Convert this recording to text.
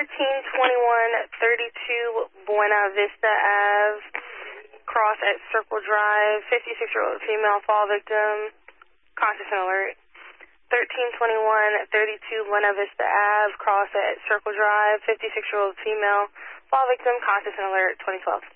132132 Buena Vista Ave, cross at Circle Drive, 56-year-old female fall victim, conscious and alert. 132132 Buena Vista Ave, cross at Circle Drive, 56-year-old female fall victim, conscious and alert, 2012.